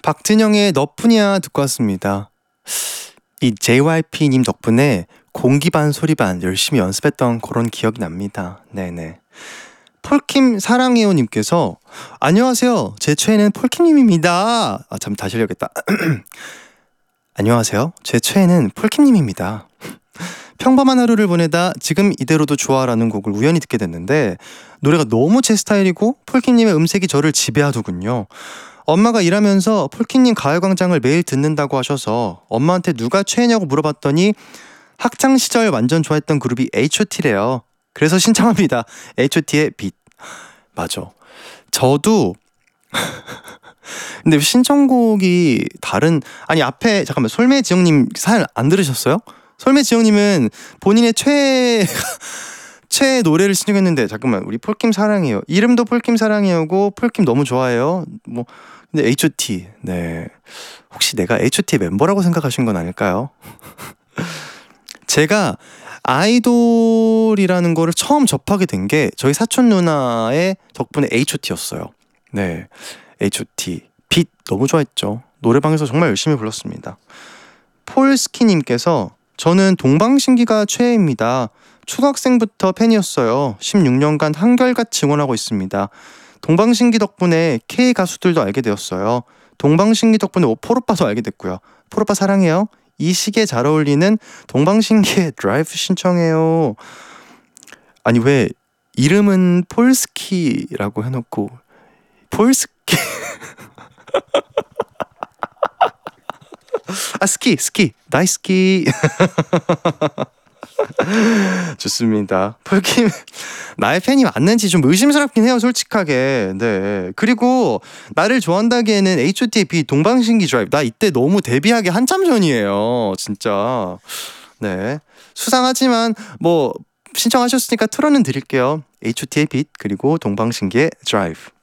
박진영의 너뿐이야 듣고 왔습니다. 이 JYP님 덕분에 공기 반 소리 반 열심히 연습했던 그런 기억이 납니다. 네네. 폴킴 사랑해요님께서 안녕하세요. 제 최애는 폴킴님입니다. 참 다시 해야겠다. 안녕하세요. 제 최애는 폴킴님입니다. 평범한 하루를 보내다 지금 이대로도 좋아라는 곡을 우연히 듣게 됐는데 노래가 너무 제 스타일이고 폴킴님의 음색이 저를 지배하더군요. 엄마가 일하면서 폴킴님 가요광장을 매일 듣는다고 하셔서 엄마한테 누가 최애냐고 물어봤더니 학창시절 완전 좋아했던 그룹이 H.O.T래요. 그래서 신청합니다. H.O.T의 빛. 맞아. 저도 근데 신청곡이 다른 아니 앞에 잠깐만 솔매지영님 사연 안 들으셨어요? 솔매지영님은 본인의 최애 노래를 신청했는데 잠깐만 우리 폴킴 사랑해요. 이름도 폴킴 사랑해요고 폴킴 너무 좋아해요. 뭐 근데 H.O.T. 네 혹시 내가 H.O.T 멤버라고 생각하신 건 아닐까요? 제가 아이돌이라는 거를 처음 접하게 된 게 저희 사촌 누나의 덕분에 H.O.T였어요. 네, H.O.T. 빛 너무 좋아했죠. 노래방에서 정말 열심히 불렀습니다. 폴스키님께서 저는 동방신기가 최애입니다. 초등학생부터 팬이었어요. 16년간 한결같이 응원하고 있습니다. 동방신기 덕분에 K 가수들도 알게 되었어요. 동방신기 덕분에 포로빠도 알게 됐고요. 포로빠 사랑해요. 이 시기에 잘 어울리는 동방신기의 드라이브 신청해요. 아니 왜 이름은 폴스키라고 해놓고 폴스키 스키 나이스키 좋습니다. 폴킴 나의 팬이 맞는지 좀 의심스럽긴 해요 솔직하게. 네 그리고 나를 좋아한다기에는 H.O.T의 빛 동방신기 드라이브 나 이때 너무 데뷔하기 한참 전이에요 진짜. 네 수상하지만 뭐 신청하셨으니까 틀어는 드릴게요. H.O.T의 빛 그리고 동방신기의 드라이브.